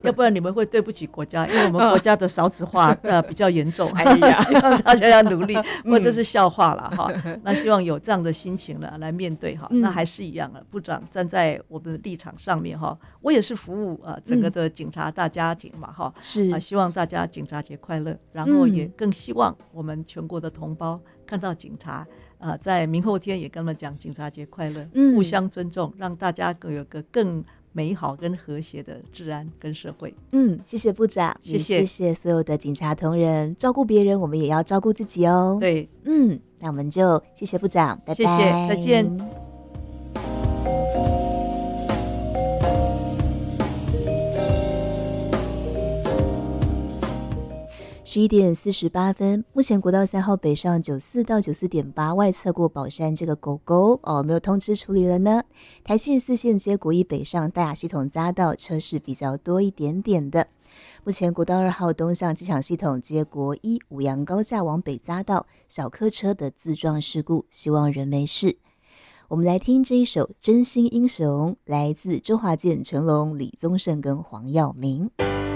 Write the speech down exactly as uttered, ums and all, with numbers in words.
要不然你们会对不起国家，因为我们国家的少子化呃比较严重。 哎呀， 希望大家要努力，或者是笑话了哈。那希望有这样的心情呢来面对哈。那还是一样了，部长站在我们的立场上面哈，我也是服务呃整个的警察大家庭嘛哈。 是啊，希望大家警察节快乐，然后也更希望我们全国的同胞看到警察。呃，在明后天也跟他们讲警察节快乐，嗯，互相尊重，让大家更有个更美好跟和谐的治安跟社会。 嗯，谢谢部长， 谢谢， 谢谢所有的警察同仁，照顾别人，我们也要照顾自己哦。 对， 嗯，那我们就谢谢部长，拜拜， 谢谢，再见。 十一点四十八分，目前国道三号北上九四到九四点八外侧过宝山这个狗狗哦，没有通知处理了呢。台七十四线接国一北上大雅系统匝道车是比较多一点点的。目前国道二号东向机场系统接国一五羊高架往北匝道小客车的自撞事故，希望人没事。我们来听这一首《真心英雄》，来自周华健、成龙、李宗盛跟黄耀明。